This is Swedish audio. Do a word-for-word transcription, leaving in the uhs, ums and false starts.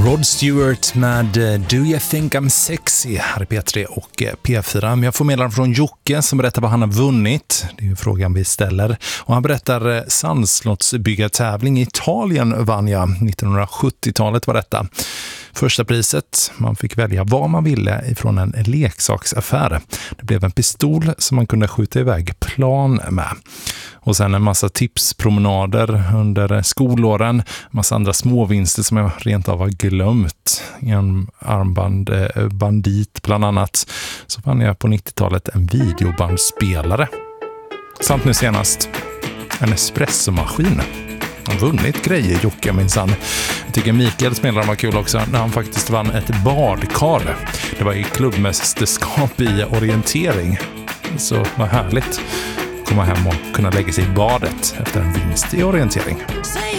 Rod Stewart med Do You Think I'm Sexy här i P tre och P fyra. Men jag får meddelande från Jocke som berättar vad han har vunnit. Det är ju frågan vi ställer. Och han berättar sandslottsbyggartävling i Italien vann jag. nittonhundrasjuttiotalet var detta. Första priset, man fick välja vad man ville ifrån en leksaksaffär. Det blev en pistol som man kunde skjuta iväg plan med. Och sen en massa tipspromenader under skolåren. Massa andra småvinster som jag rent av har glömt. En armband eh, bandit bland annat. Så fann jag på nittiotalet en videobandspelare. Samt nu senast en espressomaskin. Han har vunnit grejer, Jocke minsann. Jag tycker Mikaels medlem var kul också när han faktiskt vann ett badkar. Det var i klubbmästerskap i orientering. Så vad härligt. Komma hem och kunna lägga sig i badet efter en vinst i orientering.